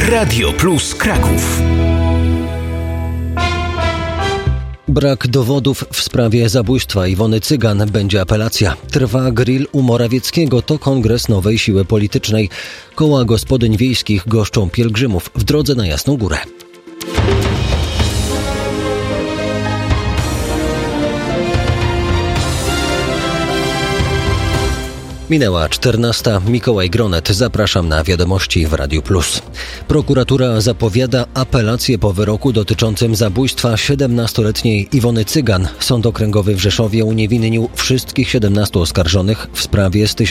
Radio Plus Kraków. Brak dowodów w sprawie zabójstwa Iwony Cygan. Będzie apelacja. Trwa grill u Morawieckiego. To kongres nowej siły politycznej. Koła gospodyń wiejskich goszczą pielgrzymów w drodze na Jasną Górę. Minęła 14. Mikołaj Gronet. Zapraszam na wiadomości w Radiu Plus. Prokuratura zapowiada apelację po wyroku dotyczącym zabójstwa 17-letniej Iwony Cygan. Sąd Okręgowy w Rzeszowie uniewinnił wszystkich 17 oskarżonych w sprawie z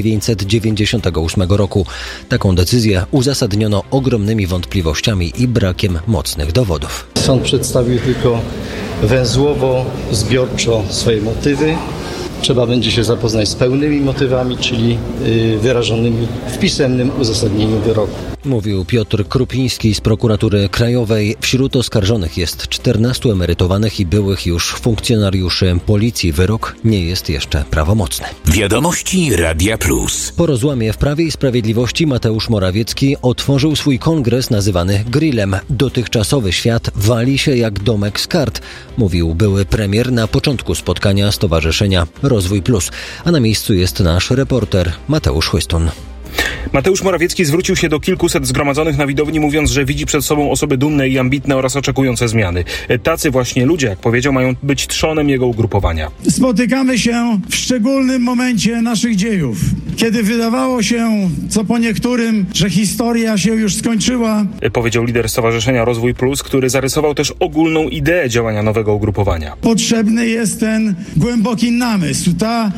1998 roku. Taką decyzję uzasadniono ogromnymi wątpliwościami i brakiem mocnych dowodów. Sąd przedstawił tylko węzłowo, zbiorczo swoje motywy. Trzeba będzie się zapoznać z pełnymi motywami, czyli wyrażonymi w pisemnym uzasadnieniu wyroku. Mówił Piotr Krupiński z Prokuratury Krajowej. Wśród oskarżonych jest 14 emerytowanych i byłych już funkcjonariuszy policji. Wyrok nie jest jeszcze prawomocny. Wiadomości Radia Plus. Po rozłamie w Prawie i Sprawiedliwości Mateusz Morawiecki otworzył swój kongres nazywany grillem. Dotychczasowy świat wali się jak domek z kart, mówił były premier na początku spotkania Stowarzyszenia Rozwój Plus. A na miejscu jest nasz reporter Mateusz Chłystun. Mateusz Morawiecki zwrócił się do kilkuset zgromadzonych na widowni, mówiąc, że widzi przed sobą osoby dumne i ambitne oraz oczekujące zmiany. Tacy właśnie ludzie, jak powiedział, mają być trzonem jego ugrupowania. Spotykamy się w szczególnym momencie naszych dziejów, kiedy wydawało się, co po niektórym, że historia się już skończyła. Powiedział lider Stowarzyszenia Rozwój Plus, który zarysował też ogólną ideę działania nowego ugrupowania. Potrzebny jest ten głęboki namysł, ta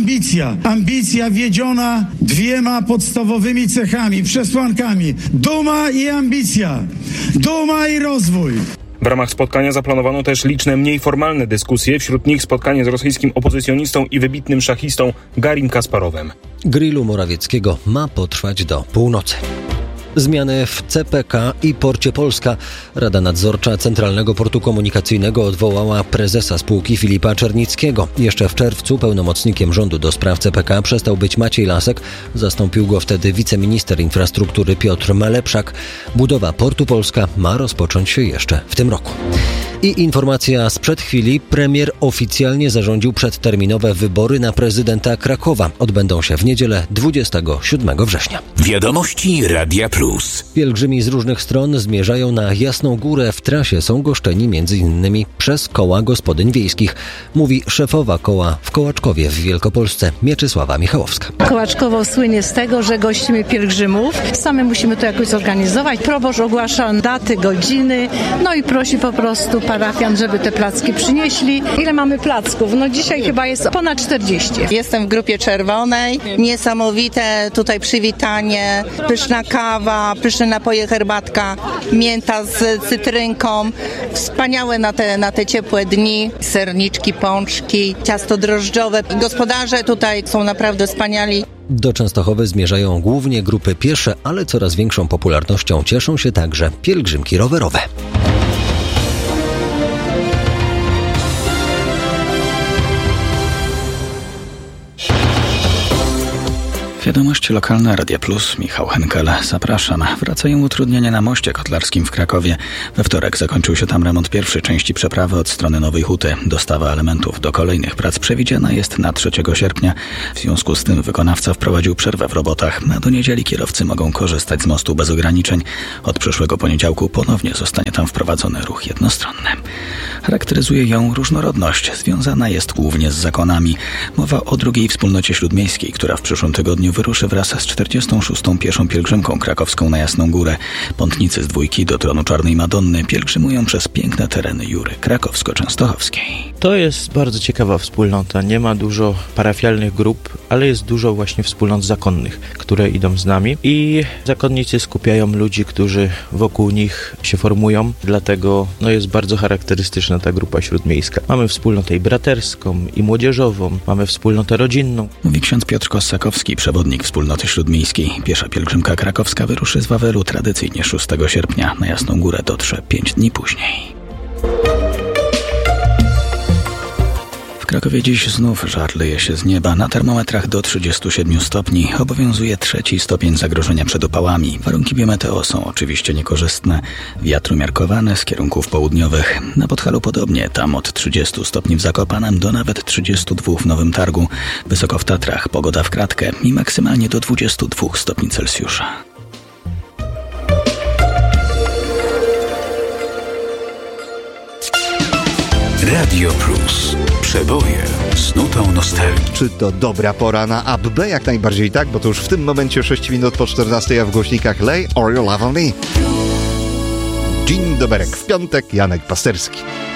ambicja wiedziona dwiema podstawowymi cechami, przesłankami. Duma i ambicja. Duma i rozwój. W ramach spotkania zaplanowano też liczne mniej formalne dyskusje, wśród nich spotkanie z rosyjskim opozycjonistą i wybitnym szachistą Garim Kasparowem. Grillu Morawieckiego ma potrwać do północy. Zmiany w CPK i Porcie Polska. Rada Nadzorcza Centralnego Portu Komunikacyjnego odwołała prezesa spółki Filipa Czernickiego. Jeszcze w czerwcu pełnomocnikiem rządu do spraw CPK przestał być Maciej Lasek. Zastąpił go wtedy wiceminister infrastruktury Piotr Malepszak. Budowa Portu Polska ma rozpocząć się jeszcze w tym roku. I informacja sprzed chwili. Premier oficjalnie zarządził przedterminowe wybory na prezydenta Krakowa. Odbędą się w niedzielę 27 września. Wiadomości Radia Plus. Pielgrzymi z różnych stron zmierzają na Jasną Górę. W trasie są goszczeni m.in. przez koła gospodyń wiejskich. Mówi szefowa koła w Kołaczkowie w Wielkopolsce Mieczysława Michałowska. Kołaczkowo słynie z tego, że gościmy pielgrzymów. Same musimy to jakoś zorganizować. Proboszcz ogłasza daty, godziny, no i prosi po prostu parafian, żeby te placki przynieśli. Ile mamy placków? No dzisiaj chyba jest ponad 40. Jestem w grupie czerwonej. Niesamowite tutaj przywitanie, pyszna kawa, pyszne napoje, herbatka, mięta z cytrynką. Wspaniałe na te ciepłe dni. Serniczki, pączki, ciasto drożdżowe. Gospodarze tutaj są naprawdę wspaniali. Do Częstochowy zmierzają głównie grupy piesze, ale coraz większą popularnością cieszą się także pielgrzymki rowerowe. Wiadomości lokalne Radia Plus, Michał Henkel. Zapraszam. Wracają utrudnienia na moście kotlarskim w Krakowie. We wtorek zakończył się tam remont pierwszej części przeprawy od strony Nowej Huty. Dostawa elementów do kolejnych prac przewidziana jest na 3 sierpnia. W związku z tym wykonawca wprowadził przerwę w robotach, a do niedzieli kierowcy mogą korzystać z mostu bez ograniczeń. Od przyszłego poniedziałku ponownie zostanie tam wprowadzony ruch jednostronny. Charakteryzuje ją różnorodność. Związana jest głównie z zakonami. Mowa o drugiej wspólnocie śródmiejskiej, która w przyszłym tygodniu wyruszy wraz z 46. pieszą pielgrzymką krakowską na Jasną Górę. Pątnicy z dwójki do tronu Czarnej Madonny pielgrzymują przez piękne tereny Jury krakowsko-częstochowskiej. To jest bardzo ciekawa wspólnota. Nie ma dużo parafialnych grup, ale jest dużo właśnie wspólnot zakonnych, które idą z nami i zakonnicy skupiają ludzi, którzy wokół nich się formują. Dlatego jest bardzo charakterystyczna ta grupa śródmiejska. Mamy wspólnotę i braterską, i młodzieżową, mamy wspólnotę rodzinną. Mówi ksiądz Piotr Kossakowski, przewodnik wspólnoty śródmiejskiej. Piesza pielgrzymka krakowska wyruszy z Wawelu tradycyjnie 6 sierpnia. Na Jasną Górę dotrze 5 dni później. Krakowie dziś znów żar leje się z nieba. Na termometrach do 37 stopni. Obowiązuje 3 stopień zagrożenia przed upałami. Warunki biometeo są oczywiście niekorzystne. Wiatr umiarkowany z kierunków południowych. Na Podhalu podobnie. Tam od 30 stopni w Zakopanem do nawet 32 w Nowym Targu. Wysoko w Tatrach pogoda w kratkę i maksymalnie do 22 stopni Celsjusza. Radio Plus. Przeboje z nutą nostalgii. Czy to dobra pora na AB? Jak najbardziej tak, bo to już w tym momencie 6 minut po 14, a w głośnikach Lay or You Love Me. Dzień doberek w piątek, Janek Pasterski.